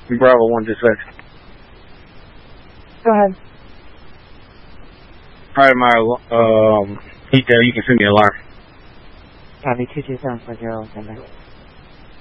Bravo 1 dispatch. Go ahead. Alright, my detail, you can send me a alarm. Copy 22740, stand by.